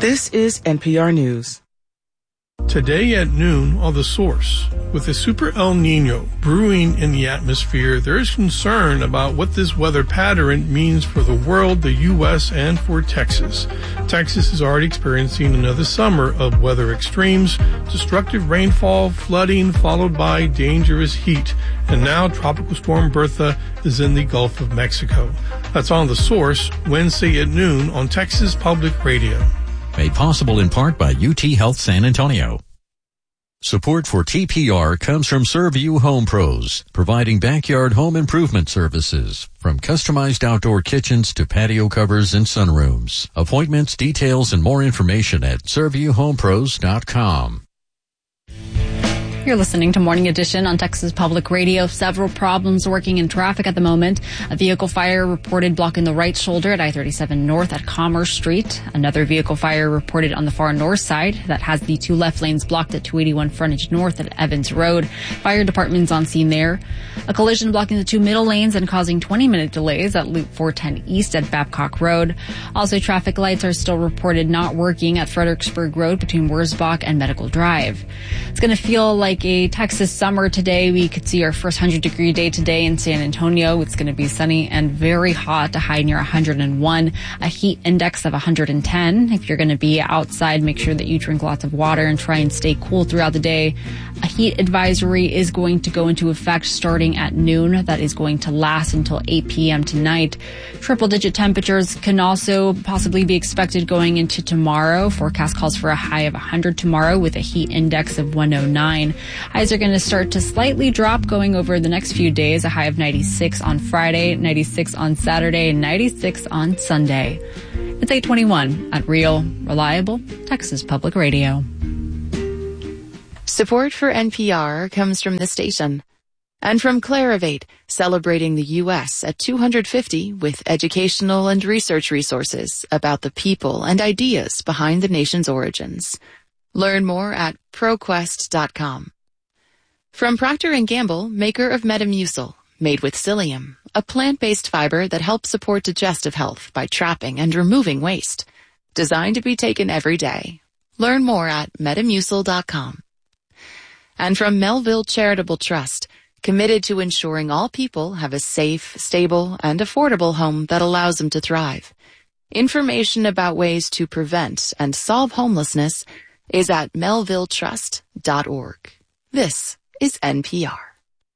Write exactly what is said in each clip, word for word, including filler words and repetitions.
This is N P R News. Today at noon on The Source, with a super El Nino brewing in the atmosphere, there is concern about what this weather pattern means for the world, the U S, and for Texas. Texas is already experiencing another summer of weather extremes, destructive rainfall, flooding, followed by dangerous heat. And now Tropical Storm Bertha is in the Gulf of Mexico. That's on The Source, Wednesday at noon on Texas Public Radio. Made possible in part by U T Health San Antonio. Support for T P R comes from Servview Home Pros, providing backyard home improvement services, from customized outdoor kitchens to patio covers and sunrooms. Appointments, details, and more information at servview home pros dot com. You're listening to Morning Edition on Texas Public Radio. Several problems working in traffic at the moment. A vehicle fire reported blocking the right shoulder at I thirty-seven North at Commerce Street. Another vehicle fire reported on the far north side that has the two left lanes blocked at two eighty-one Frontage North at Evans Road. Fire department's on scene there. A collision blocking the two middle lanes and causing twenty minute delays at Loop four ten East at Babcock Road. Also, traffic lights are still reported not working at Fredericksburg Road between Wurzbach and Medical Drive. It's going to feel like a Texas summer today. We could see our first one hundred degree day today in San Antonio. It's going to be sunny and very hot, a high near one hundred one, a heat index of one hundred ten. If you're going to be outside, make sure that you drink lots of water and try and stay cool throughout the day. A heat advisory is going to go into effect starting at noon. That is going to last until eight p.m. tonight. Triple digit temperatures can also possibly be expected going into tomorrow. Forecast calls for a high of one hundred tomorrow with a heat index of one oh nine. Highs are going to start to slightly drop going over the next few days. A high of ninety-six on Friday, ninety-six on Saturday, and ninety-six on Sunday. It's eight twenty-one at Real, Reliable, Texas Public Radio. Support for N P R comes from this station and from Clarivate, celebrating the U S at two hundred fifty with educational and research resources about the people and ideas behind the nation's origins. Learn more at proquest dot com. From Procter and Gamble, maker of Metamucil, made with psyllium, a plant-based fiber that helps support digestive health by trapping and removing waste. Designed to be taken every day. Learn more at metamucil dot com. And from Melville Charitable Trust, committed to ensuring all people have a safe, stable, and affordable home that allows them to thrive. Information about ways to prevent and solve homelessness is at melville trust dot org. This is N P R.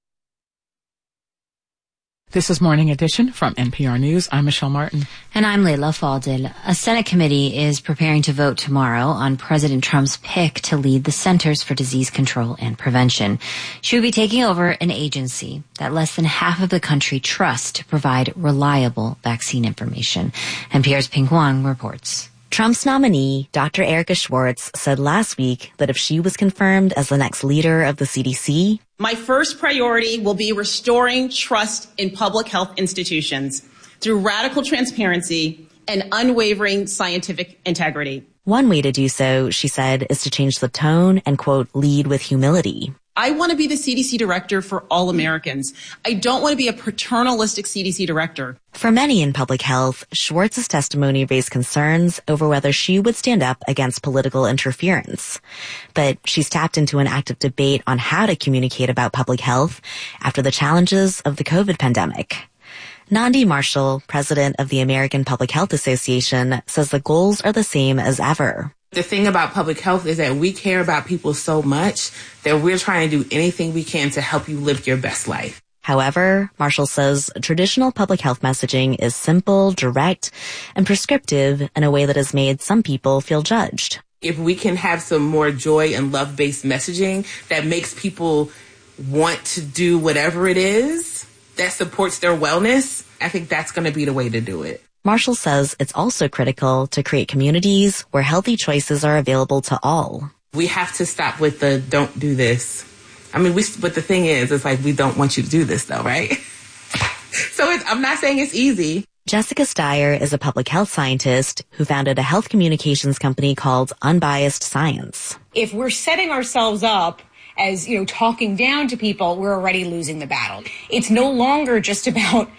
This is Morning Edition from N P R News. I'm Michelle Martin. And I'm Leila Fadel. A Senate committee is preparing to vote tomorrow on President Trump's pick to lead the Centers for Disease Control and Prevention. She will be taking over an agency that less than half of the country trusts to provide reliable vaccine information. N P R's Ping Huang reports. Trump's nominee, Doctor Erica Schwartz, said last week that if she was confirmed as the next leader of the C D C, my first priority will be restoring trust in public health institutions through radical transparency and unwavering scientific integrity. One way to do so, she said, is to change the tone and, quote, lead with humility. I want to be the C D C director for all Americans. I don't want to be a paternalistic C D C director. For many in public health, Schwartz's testimony raised concerns over whether she would stand up against political interference. But she's tapped into an active debate on how to communicate about public health after the challenges of the COVID pandemic. Nandi Marshall, president of the American Public Health Association, says the goals are the same as ever. The thing about public health is that we care about people so much that we're trying to do anything we can to help you live your best life. However, Marshall says traditional public health messaging is simple, direct, and prescriptive in a way that has made some people feel judged. If we can have some more joy and love-based messaging that makes people want to do whatever it is that supports their wellness, I think that's going to be the way to do it. Marshall says it's also critical to create communities where healthy choices are available to all. We have to stop with the don't do this. I mean, we, but the thing is, it's like we don't want you to do this, though, right? So it's, I'm not saying it's easy. Jessica Steyer is a public health scientist who founded a health communications company called Unbiased Science. If we're setting ourselves up as, you know, talking down to people, we're already losing the battle. It's no longer just about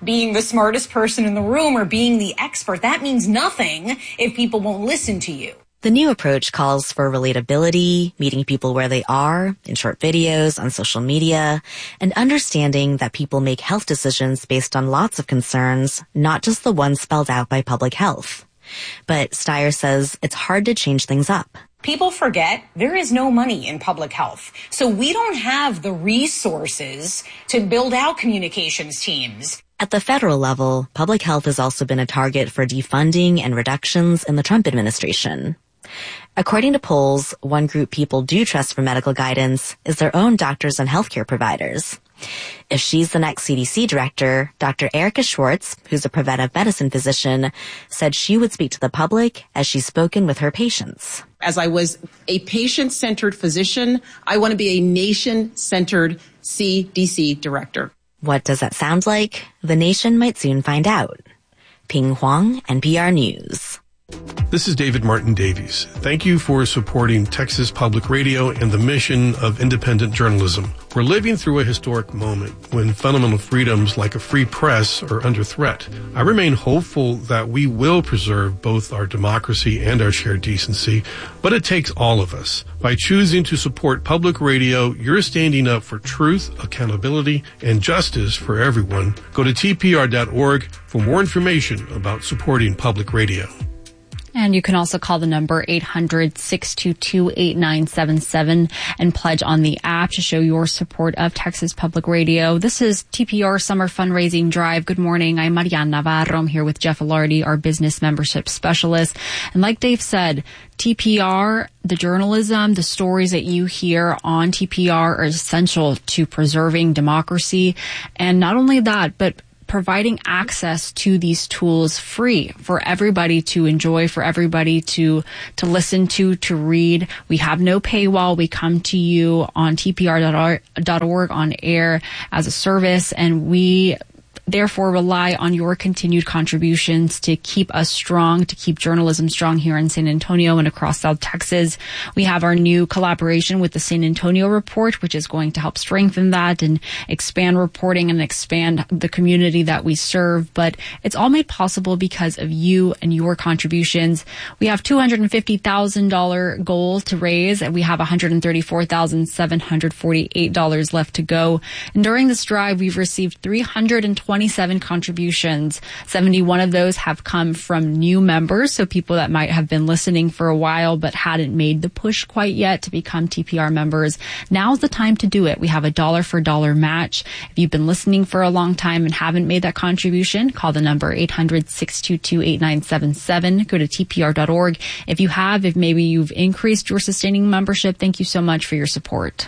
being the smartest person in the room or being the expert. That means nothing if people won't listen to you. The new approach calls for relatability, meeting people where they are, in short videos, on social media, and understanding that people make health decisions based on lots of concerns, not just the ones spelled out by public health. But Steyer says it's hard to change things up. People forget there is no money in public health. So we don't have the resources to build out communications teams. At the federal level, public health has also been a target for defunding and reductions in the Trump administration. According to polls, one group people do trust for medical guidance is their own doctors and healthcare providers. If she's the next C D C director, Doctor Erica Schwartz, who's a preventive medicine physician, said she would speak to the public as she's spoken with her patients. As I was a patient-centered physician, I want to be a nation-centered C D C director. What does that sound like? The nation might soon find out. Ping Huang, N P R News. This is David Martin Davies. Thank you for supporting Texas Public Radio and the mission of independent journalism. We're living through a historic moment when fundamental freedoms like a free press are under threat. I remain hopeful that we will preserve both our democracy and our shared decency, but it takes all of us. By choosing to support public radio, you're standing up for truth, accountability, and justice for everyone. Go to T P R dot org for more information about supporting public radio. And you can also call the number eight hundred, six two two, eight nine seven seven and pledge on the app to show your support of Texas Public Radio. This is T P R Summer Fundraising Drive. Good morning. I'm Mariana Navarro. I'm here with Jeff Alardi, our business membership specialist. And like Dave said, T P R, the journalism, the stories that you hear on T P R are essential to preserving democracy. And not only that, but providing access to these tools free for everybody to enjoy, for everybody to to listen to, to read. We have no paywall. We come to you on T P R dot org on air as a service, and we therefore rely on your continued contributions to keep us strong, to keep journalism strong here in San Antonio and across South Texas. We have our new collaboration with the San Antonio Report, which is going to help strengthen that and expand reporting and expand the community that we serve. But it's all made possible because of you and your contributions. We have two hundred fifty thousand dollars goal to raise, and we have one hundred thirty-four thousand seven hundred forty-eight dollars left to go. And during this drive, we've received three hundred twenty-seven contributions. seventy-one of those have come from new members, so people that might have been listening for a while but hadn't made the push quite yet to become T P R members. Now's the time to do it. We have a dollar for dollar match. If you've been listening for a long time and haven't made that contribution, call the number eight hundred, six two two, eight nine seven seven. Go to T P R dot org. If you have, if maybe you've increased your sustaining membership, thank you so much for your support.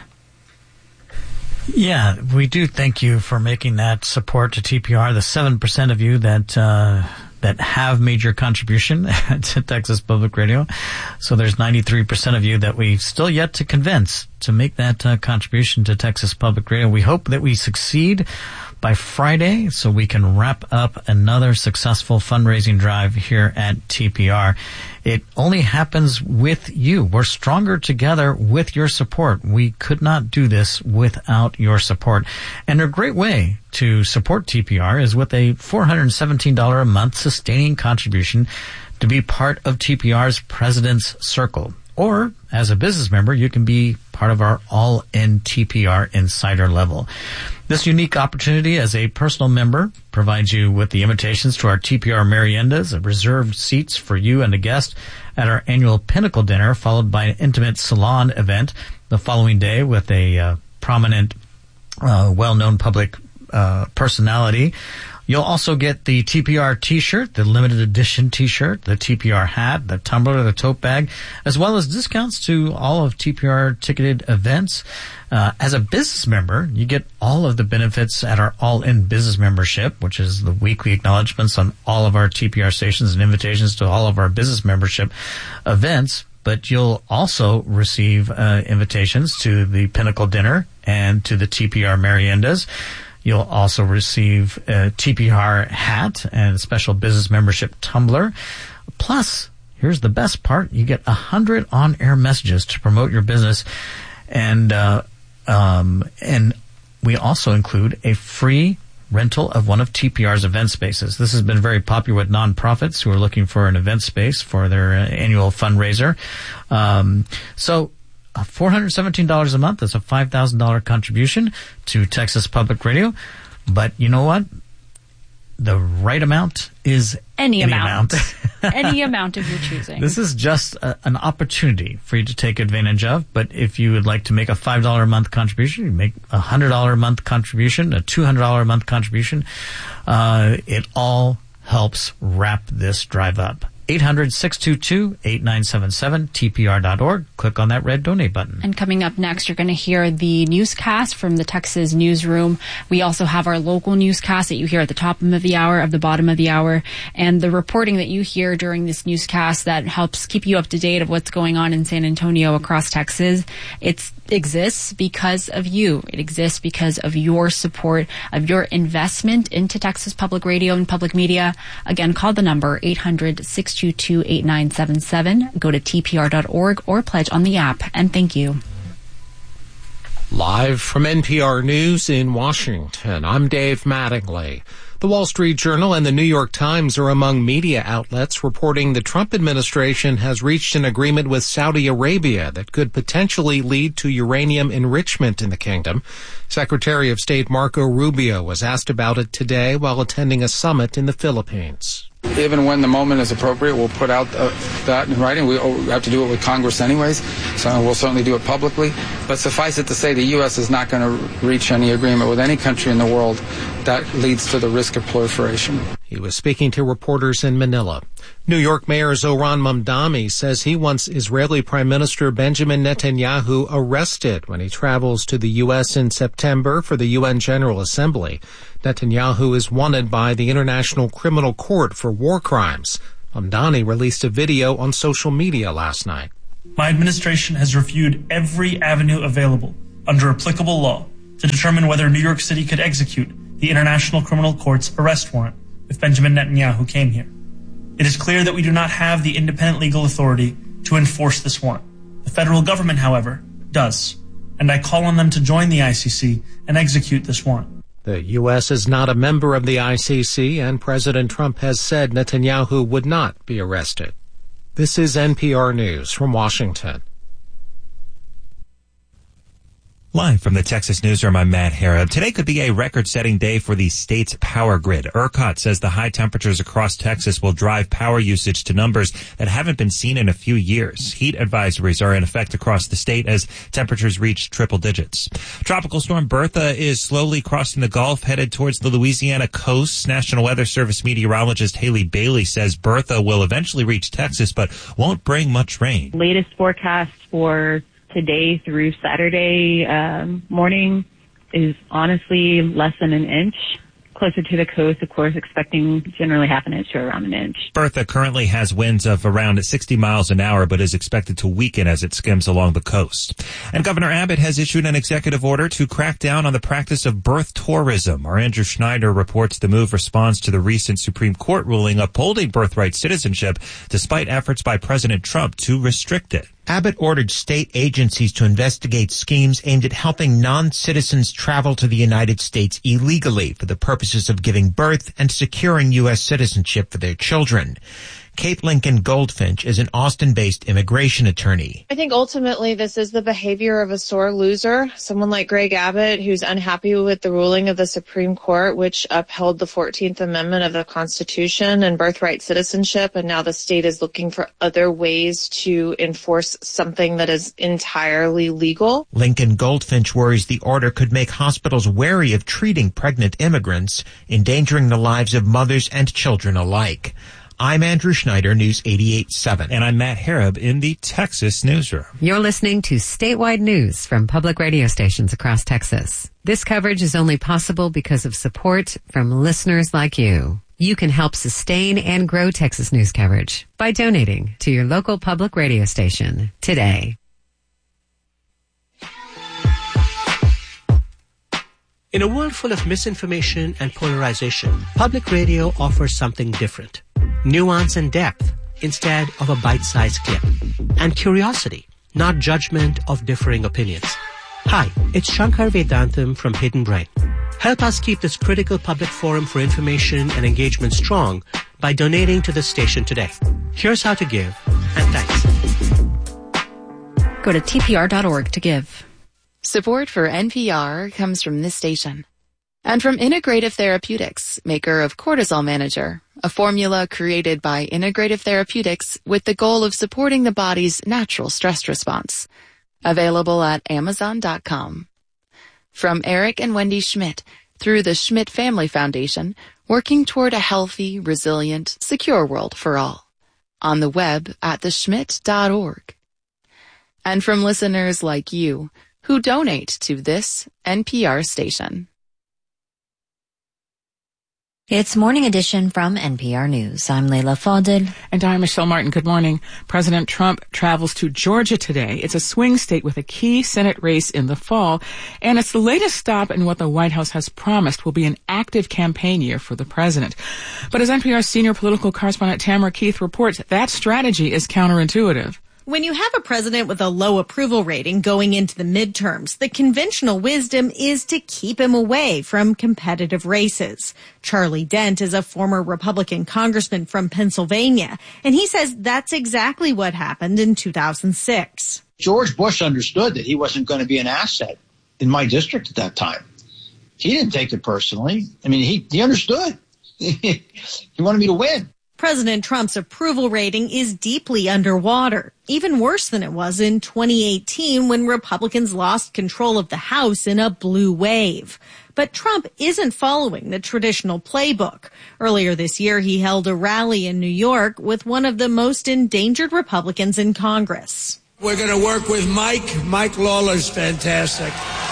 Yeah, we do thank you for making that support to T P R. The seven percent of you that uh that have made your contribution to Texas Public Radio. So there's ninety-three percent of you that we've still yet to convince to make that uh, contribution to Texas Public Radio. We hope that we succeed by Friday so we can wrap up another successful fundraising drive here at T P R. It only happens with you. We're stronger together with your support. We could not do this without your support. And a great way to support T P R is with a four hundred seventeen dollars a month sustaining contribution to be part of T P R's President's Circle. Or, as a business member, you can be part of our all-in T P R Insider level. This unique opportunity as a personal member provides you with the invitations to our T P R Meriendas, reserved seats for you and a guest at our annual Pinnacle Dinner, followed by an intimate salon event the following day with a uh, prominent, uh, well-known public uh, personality. You'll also get the T P R t-shirt, the limited edition t-shirt, the T P R hat, the tumbler, the tote bag, as well as discounts to all of T P R ticketed events. Uh, as a business member, you get all of the benefits at our all-in business membership, which is the weekly acknowledgments on all of our T P R stations and invitations to all of our business membership events. But you'll also receive uh, invitations to the Pinnacle Dinner and to the T P R Meriendas. You'll also receive a T P R hat and a special business membership tumbler. Plus, here's the best part. You get one hundred on-air messages to promote your business. And uh, um, and we also include a free rental of one of T P R's event spaces. This has been very popular with nonprofits who are looking for an event space for their uh, annual fundraiser. Um, so uh, four hundred seventeen dollars a month is a five thousand dollars contribution to Texas Public Radio. But you know what? The right amount is any, any amount. amount. Any amount of your choosing. This is just a, an opportunity for you to take advantage of. But if you would like to make a five dollars a month contribution, you make a one hundred dollars a month contribution, a two hundred dollars a month contribution. Uh, it all helps wrap this drive up. eight hundred, six two two, eight nine seven seven, T P R dot org. Click on that red donate button. And coming up next, you're going to hear the newscast from the Texas newsroom. We also have our local newscast that you hear at the top of the hour, of the bottom of the hour, and the reporting that you hear during this newscast that helps keep you up to date of what's going on in San Antonio across Texas. It exists because of you. It exists because of your support, of your investment into Texas Public Radio and public media. Again, call the number eight hundred, six two two, eight nine seven seven. Go to T P R dot org or pledge on the app. And thank you. Live from N P R News in Washington, I'm Dave Mattingly. The Wall Street Journal and the New York Times are among media outlets reporting the Trump administration has reached an agreement with Saudi Arabia that could potentially lead to uranium enrichment in the kingdom. Secretary of State Marco Rubio was asked about it today while attending a summit in the Philippines. Even when the moment is appropriate, we'll put out uh, that in writing. We have to do it with Congress anyways, so we'll certainly do it publicly. But suffice it to say, the U S is not going to reach any agreement with any country in the world that leads to the risk of proliferation. He was speaking to reporters in Manila. New York Mayor Zohran Mamdani says he wants Israeli Prime Minister Benjamin Netanyahu arrested when he travels to the U S in September for the U N General Assembly. Netanyahu is wanted by the International Criminal Court for war crimes. Mamdani released a video on social media last night. My administration has reviewed every avenue available under applicable law to determine whether New York City could execute the International Criminal Court's arrest warrant if Benjamin Netanyahu came here. It is clear that we do not have the independent legal authority to enforce this warrant. The federal government, however, does, and I call on them to join the I C C and execute this warrant. The U S is not a member of the I C C, and President Trump has said Netanyahu would not be arrested. This is N P R News from Washington. Live from the Texas Newsroom, I'm Matt Harrod. Today could be a record-setting day for the state's power grid. ERCOT says the high temperatures across Texas will drive power usage to numbers that haven't been seen in a few years. Heat advisories are in effect across the state as temperatures reach triple digits. Tropical storm Bertha is slowly crossing the Gulf, headed towards the Louisiana coast. National Weather Service meteorologist Haley Bailey says Bertha will eventually reach Texas, but won't bring much rain. Latest forecast for today through Saturday um, morning is honestly less than an inch. Closer to the coast, of course, expecting generally half an inch to around an inch. Bertha currently has winds of around sixty miles an hour, but is expected to weaken as it skims along the coast. And Governor Abbott has issued an executive order to crack down on the practice of birth tourism. Our Andrew Schneider reports the move responds to the recent Supreme Court ruling upholding birthright citizenship, despite efforts by President Trump to restrict it. Abbott ordered state agencies to investigate schemes aimed at helping non-citizens travel to the United States illegally for the purposes of giving birth and securing U S citizenship for their children. Kate Lincoln Goldfinch is an Austin-based immigration attorney. I think ultimately this is the behavior of a sore loser, someone like Greg Abbott, who's unhappy with the ruling of the Supreme Court, which upheld the fourteenth Amendment of the Constitution and birthright citizenship, and now the state is looking for other ways to enforce something that is entirely legal. Lincoln Goldfinch worries the order could make hospitals wary of treating pregnant immigrants, endangering the lives of mothers and children alike. I'm Andrew Schneider, News eighty-eight point seven. And I'm Matt Harrod in the Texas Newsroom. You're listening to statewide news from public radio stations across Texas. This coverage is only possible because of support from listeners like you. You can help sustain and grow Texas news coverage by donating to your local public radio station today. In a world full of misinformation and polarization, public radio offers something different. Nuance and depth instead of a bite-sized clip. And curiosity, not judgment of differing opinions. Hi, it's Shankar Vedantam from Hidden Brain. Help us keep this critical public forum for information and engagement strong by donating to the station today. Here's how to give, and thanks. Go to T P R dot org to give. Support for N P R comes from this station. And from Integrative Therapeutics, maker of Cortisol Manager, a formula created by Integrative Therapeutics with the goal of supporting the body's natural stress response. Available at amazon dot com. From Eric and Wendy Schmidt, through the Schmidt Family Foundation, working toward a healthy, resilient, secure world for all. On the web at the schmidt dot org. And from listeners like you, who donate to this N P R station. It's Morning Edition from N P R News. I'm Leila Fadel. And I'm Michelle Martin. Good morning. President Trump travels to Georgia today. It's a swing state with a key Senate race in the fall, and it's the latest stop in what the White House has promised will be an active campaign year for the president. But as N P R's senior political correspondent Tamara Keith reports, that strategy is counterintuitive. When you have a president with a low approval rating going into the midterms, the conventional wisdom is to keep him away from competitive races. Charlie Dent is a former Republican congressman from Pennsylvania, and he says that's exactly what happened in two thousand six. George Bush understood that he wasn't going to be an asset in my district at that time. He didn't take it personally. I mean, he, he understood. He wanted me to win. President Trump's approval rating is deeply underwater, even worse than it was in twenty eighteen when Republicans lost control of the House in a blue wave. But Trump isn't following the traditional playbook. Earlier this year, he held a rally in New York with one of the most endangered Republicans in Congress. We're going to work with Mike. Mike Lawler's fantastic.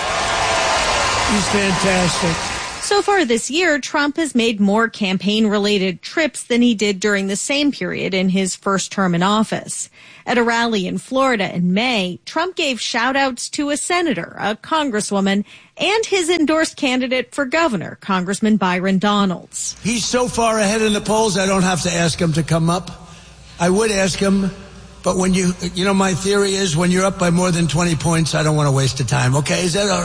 He's fantastic. So far this year, Trump has made more campaign-related trips than he did during the same period in his first term in office. At a rally in Florida in May, Trump gave shout-outs to a senator, a congresswoman, and his endorsed candidate for governor, Congressman Byron Donalds. He's so far ahead in the polls, I don't have to ask him to come up. I would ask him, but when you, you know, my theory is when you're up by more than twenty points, I don't want to waste the time. Okay, is that all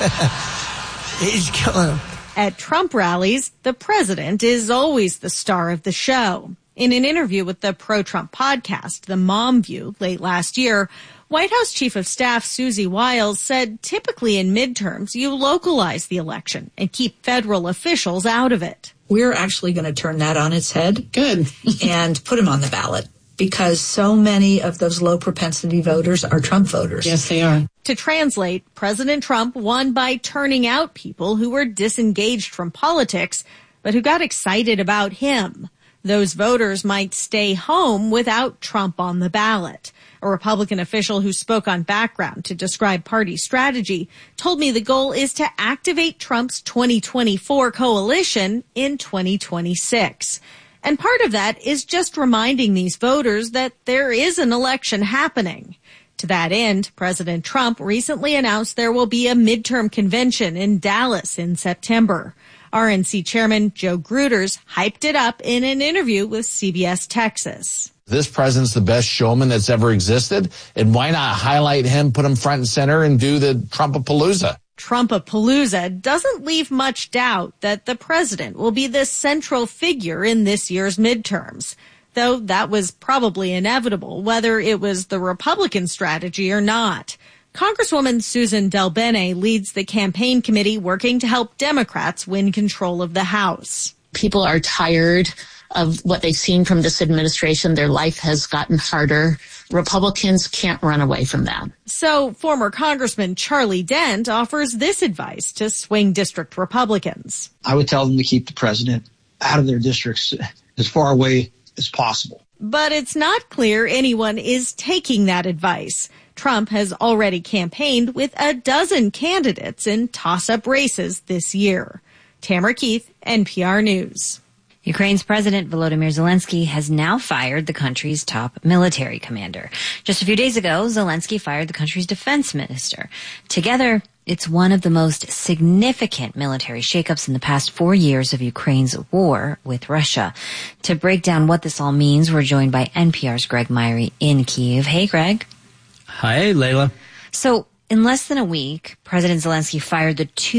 right? He's killing him. At Trump rallies, the president is always the star of the show. In an interview with the pro-Trump podcast, The Mom View, late last year, White House Chief of Staff Susie Wiles said typically in midterms, you localize the election and keep federal officials out of it. We're actually going to turn that on its head. Good. And put him on the ballot, because so many of those low propensity voters are Trump voters. Yes, they are. To translate, President Trump won by turning out people who were disengaged from politics, but who got excited about him. Those voters might stay home without Trump on the ballot. A Republican official who spoke on Background to describe party strategy told me the goal is to activate Trump's twenty twenty-four coalition in twenty twenty-six. And part of that is just reminding these voters that there is an election happening. To that end, President Trump recently announced there will be a midterm convention in Dallas in September. R N C Chairman Joe Gruters hyped it up in an interview with C B S Texas. This president's the best showman that's ever existed, and why not highlight him, put him front and center, and do the Trumpapalooza? Trumpapalooza doesn't leave much doubt that the president will be the central figure in this year's midterms, though that was probably inevitable, whether it was the Republican strategy or not. Congresswoman Susan DelBene leads the campaign committee working to help Democrats win control of the House. People are tired of what they've seen from this administration. Their life has gotten harder. Republicans can't run away from that. So former Congressman Charlie Dent offers this advice to swing district Republicans. I would tell them to keep the president out of their districts as far away as possible. But it's not clear anyone is taking that advice. Trump has already campaigned with a dozen candidates in toss-up races this year. Tamara Keith, N P R News. Ukraine's President Volodymyr Zelensky has now fired the country's top military commander. Just a few days ago, Zelensky fired the country's defense minister. Together, it's one of the most significant military shakeups in the past four years of Ukraine's war with Russia. To break down what this all means, we're joined by N P R's Greg Myrie in Kyiv. Hey, Greg. Hi, Layla. So, in less than a week, President Zelensky fired the two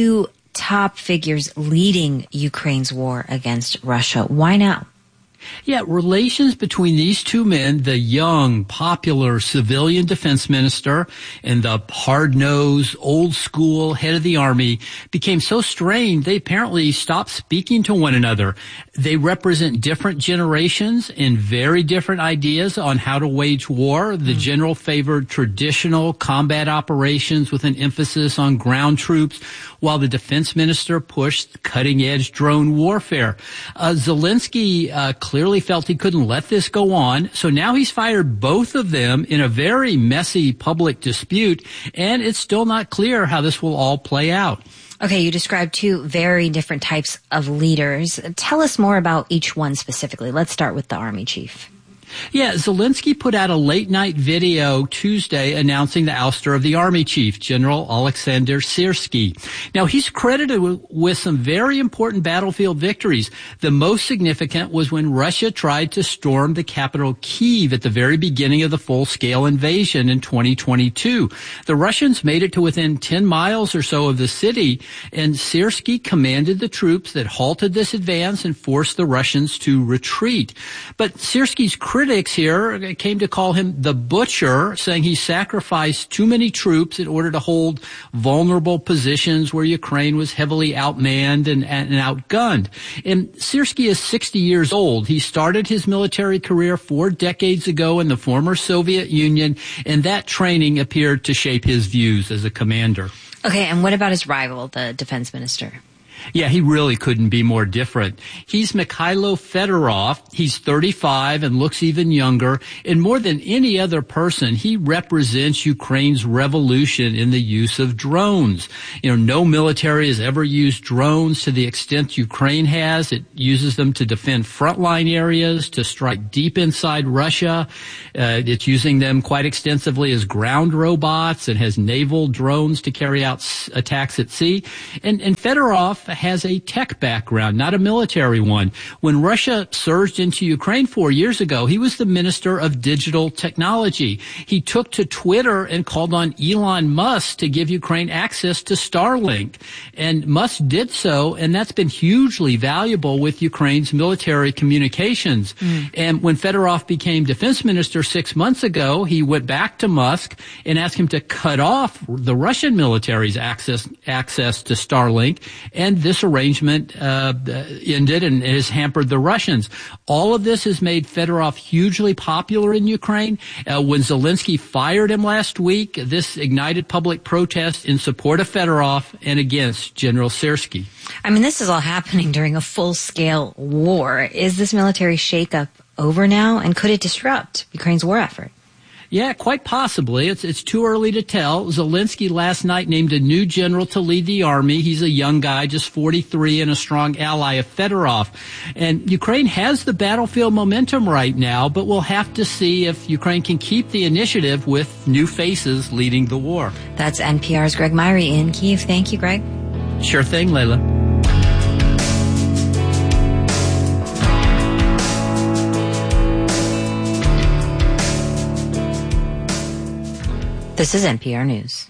top figures leading Ukraine's war against Russia. Why now? Yeah, relations between these two men, the young, popular civilian defense minister and the hard-nosed, old-school head of the army, became so strained they apparently stopped speaking to one another. They represent different generations and very different ideas on how to wage war. The general favored traditional combat operations with an emphasis on ground troops, while the defense minister pushed cutting-edge drone warfare. Uh, Zelensky uh, clearly felt he couldn't let this go on, so now he's fired both of them in a very messy public dispute, and it's still not clear how this will all play out. Okay, you described two very different types of leaders. Tell us more about each one specifically. Let's start with the army chief. Yeah, Zelensky put out a late-night video Tuesday announcing the ouster of the army chief, General Alexander Syrskyi. Now, he's credited with some very important battlefield victories. The most significant was when Russia tried to storm the capital Kyiv at the very beginning of the full-scale invasion in twenty twenty-two. The Russians made it to within ten miles or so of the city, and Syrskyi commanded the troops that halted this advance and forced the Russians to retreat. But Syrskyi's critics here came to call him the butcher, saying he sacrificed too many troops in order to hold vulnerable positions where Ukraine was heavily outmanned and, and outgunned. And Syrskyi is sixty years old. He started his military career four decades ago in the former Soviet Union, and that training appeared to shape his views as a commander. Okay, and what about his rival, the defense minister? Yeah, he really couldn't be more different. He's Mikhailo Fedorov. He's thirty-five and looks even younger. And more than any other person, he represents Ukraine's revolution in the use of drones. You know, no military has ever used drones to the extent Ukraine has. It uses them to defend frontline areas, to strike deep inside Russia. Uh, it's using them quite extensively as ground robots and has naval drones to carry out s- attacks at sea. And, and Fedorov has a tech background, not a military one. When Russia surged into Ukraine four years ago, he was the Minister of Digital Technology. He took to Twitter and called on Elon Musk to give Ukraine access to Starlink. And Musk did so, and that's been hugely valuable with Ukraine's military communications. Mm. And when Fedorov became defense minister six months ago, he went back to Musk and asked him to cut off the Russian military's access, access to Starlink, and this arrangement uh, ended and has hampered the Russians. All of this has made Fedorov hugely popular in Ukraine. Uh, when Zelensky fired him last week, this ignited public protest in support of Fedorov and against General Syrskyi. I mean, this is all happening during a full-scale war. Is this military shakeup over now, and could it disrupt Ukraine's war effort? Yeah, quite possibly. It's it's too early to tell. Zelensky last night named a new general to lead the army. He's a young guy, just forty-three, and a strong ally of Fedorov. And Ukraine has the battlefield momentum right now, but we'll have to see if Ukraine can keep the initiative with new faces leading the war. That's N P R's Greg Myrie in Kyiv. Thank you, Greg. Sure thing, Layla. This is N P R News.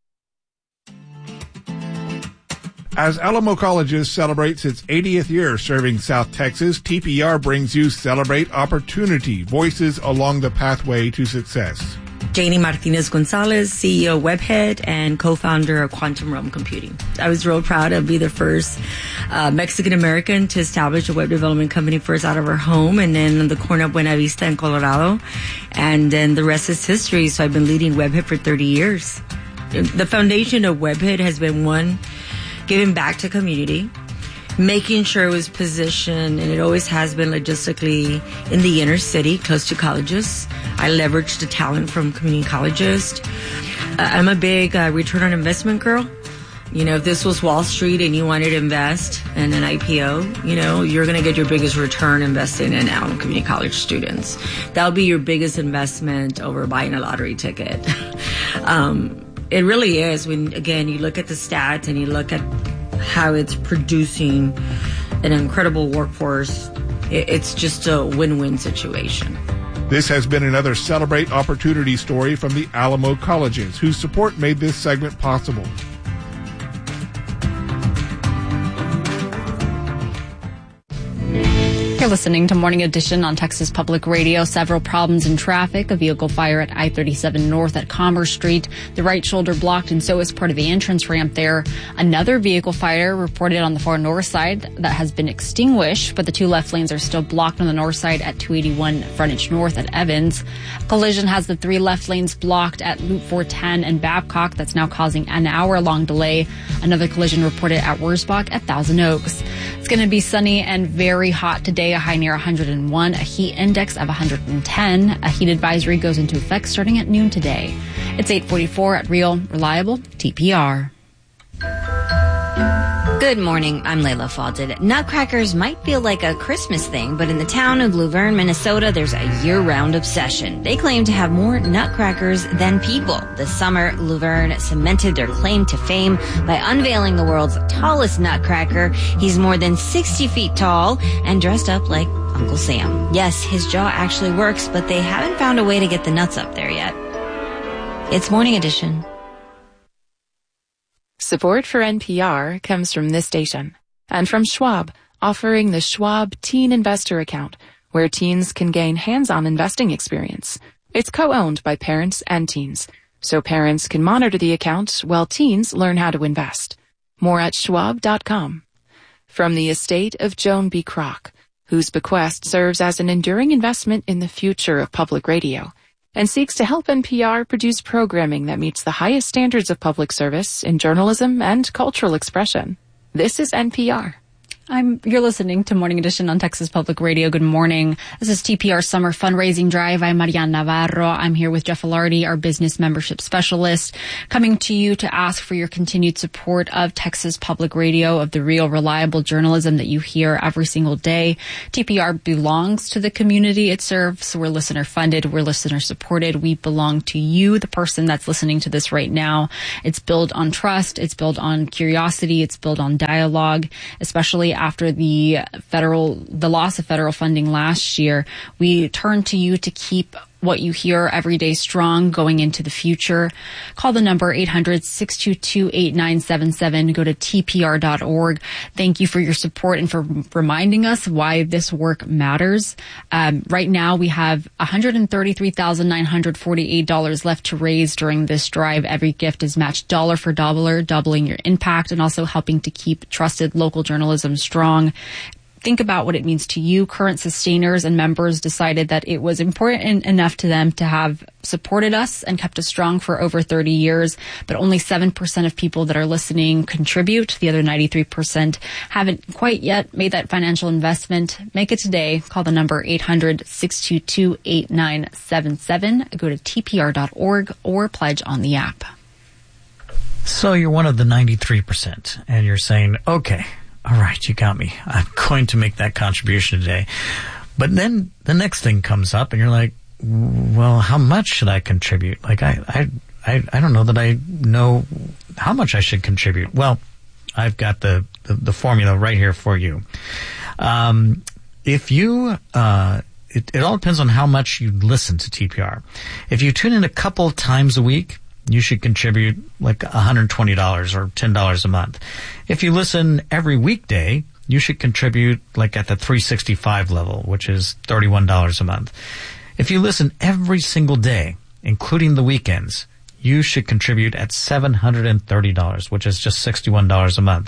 As Alamo Colleges celebrates its eightieth year serving South Texas, T P R brings you Celebrate Opportunity, Voices Along the Pathway to Success. Janie Martinez-Gonzalez, C E O Webhead and co-founder of Quantum Realm Computing. I was real proud to be the first uh, Mexican-American to establish a web development company first out of our home, and then in the corner of Buena Vista in Colorado. And then the rest is history. So I've been leading Webhead for thirty years. The foundation of Webhead has been, one, giving back to community, making sure it was positioned, and it always has been logistically in the inner city, close to colleges. I leverage the talent from community colleges. Uh, I'm a big uh, return on investment girl. You know, if this was Wall Street and you wanted to invest in an I P O, you know, you're going to get your biggest return investing in Allen Community College students. That'll be your biggest investment over buying a lottery ticket. um, it really is. When, again, you look at the stats and you look at how it's producing an incredible workforce, it's just a win-win situation. This has been another Celebrate Opportunity story from the Alamo Colleges, whose support made this segment possible. You're listening to Morning Edition on Texas Public Radio. Several problems in traffic. A vehicle fire at I thirty-seven North at Commerce Street. The right shoulder blocked, and so is part of the entrance ramp there. Another vehicle fire reported on the far north side that has been extinguished, but the two left lanes are still blocked on the north side at two eighty-one Frontage North at Evans. Collision has the three left lanes blocked at Loop four ten and Babcock. That's now causing an hour-long delay. Another collision reported at Wurzbach at Thousand Oaks. It's going to be sunny and very hot today, a high near one hundred one, a heat index of one hundred ten. A heat advisory goes into effect starting at noon today. It's eight forty-four at Real, Reliable, T P R. Good morning, I'm Layla Fawcett. Nutcrackers might feel like a Christmas thing, but in the town of Luverne, Minnesota, there's a year-round obsession. They claim to have more nutcrackers than people. This summer, Luverne cemented their claim to fame by unveiling the world's tallest nutcracker. He's more than sixty feet tall and dressed up like Uncle Sam. Yes, his jaw actually works, but they haven't found a way to get the nuts up there yet. It's Morning Edition. Support for N P R comes from this station and from Schwab, offering the Schwab Teen Investor Account, where teens can gain hands-on investing experience. It's co-owned by parents and teens, so parents can monitor the account while teens learn how to invest. More at schwab dot com. From the estate of Joan B. Kroc, whose bequest serves as an enduring investment in the future of public radio, and seeks to help N P R produce programming that meets the highest standards of public service in journalism and cultural expression. This is N P R. I'm, you're listening to Morning Edition on Texas Public Radio. Good morning. This is T P R Summer Fundraising Drive. I'm Mariana Navarro. I'm here with Jeff Alardi, our business membership specialist, coming to you to ask for your continued support of Texas Public Radio, of the real, reliable journalism that you hear every single day. T P R belongs to the community it serves. We're listener funded. We're listener supported. We belong to you, the person that's listening to this right now. It's built on trust. It's built on curiosity. It's built on dialogue, especially after the federal, the loss of federal funding last year. We turn to you to keep what you hear every day strong going into the future. Call the number eight hundred, six two two, eight nine seven seven. Go to T P R dot org. Thank you for your support and for reminding us why this work matters. Um, right now we have one hundred thirty-three thousand nine hundred forty-eight dollars left to raise during this drive. Every gift is matched dollar for dollar, doubling your impact and also helping to keep trusted local journalism strong. Think about what it means to you. Current sustainers and members decided that it was important enough to them to have supported us and kept us strong for over thirty years, but only seven percent of people that are listening contribute. The other ninety-three percent haven't quite yet made that financial investment. Make it today. Call the number eight hundred, six two two, eight nine seven seven. Go to T P R dot org or pledge on the app. So you're one of the ninety-three percent, and you're saying, okay, all right, you got me. I'm going to make that contribution today. But then the next thing comes up and you're like, well, how much should I contribute? Like, I, I, I, I don't know that I know how much I should contribute. Well, I've got the, the, the formula right here for you. Um, if you, uh, it, it all depends on how much you listen to T P R. If you tune in a couple times a week, you should contribute like one hundred twenty dollars or ten dollars a month. If you listen every weekday, you should contribute like at the three sixty-five level, which is thirty-one dollars a month. If you listen every single day, including the weekends, you should contribute at seven hundred thirty dollars, which is just sixty-one dollars a month.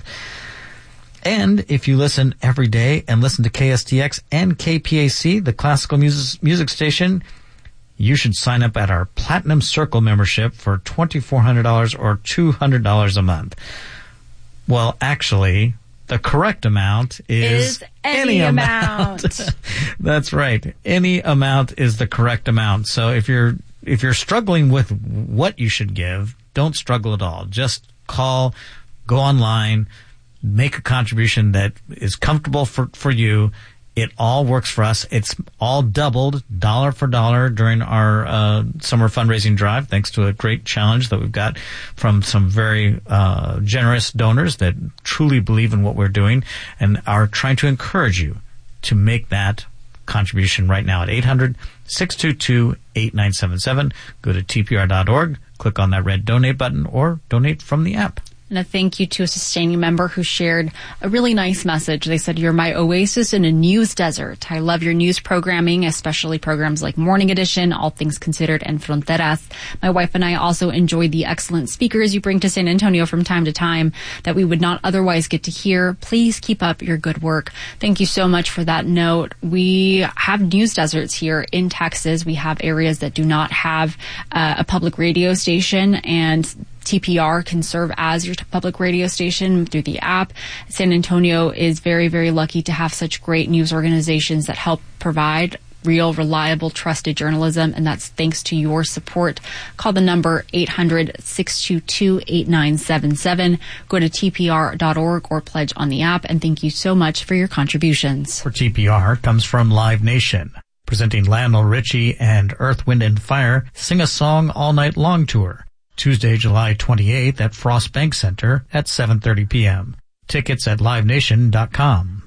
And if you listen every day and listen to K S T X and K P A C, the classical music, music station, you should sign up at our Platinum Circle membership for twenty-four hundred dollars or two hundred dollars a month. Well, actually, the correct amount is, is any, any amount. amount. That's right. Any amount is the correct amount. So if you're if you're struggling with what you should give, don't struggle at all. Just call, go online, make a contribution that is comfortable for, for you. It all works for us. It's all doubled dollar for dollar during our uh, summer fundraising drive, thanks to a great challenge that we've got from some very uh, generous donors that truly believe in what we're doing and are trying to encourage you to make that contribution right now at eight hundred, six two two, eight nine seven seven. Go to T P R dot org, click on that red donate button, or donate from the app. And a thank you to a sustaining member who shared a really nice message. They said, "You're my oasis in a news desert. I love your news programming, especially programs like Morning Edition, All Things Considered, and Fronteras. My wife and I also enjoy the excellent speakers you bring to San Antonio from time to time that we would not otherwise get to hear. Please keep up your good work." Thank you so much for that note. We have news deserts here in Texas. We have areas that do not have uh, a public radio station, and T P R can serve as your public radio station through the app. San Antonio is very, very lucky to have such great news organizations that help provide real, reliable, trusted journalism, and that's thanks to your support. Call the number eight hundred, six two two, eight nine seven seven. Go to T P R dot org or pledge on the app, and thank you so much for your contributions. For T P R comes from Live Nation, presenting Lionel Richie and Earth, Wind and Fire Sing a Song All Night Long Tour, Tuesday, July twenty-eighth at Frost Bank Center at seven thirty p.m. Tickets at live nation dot com.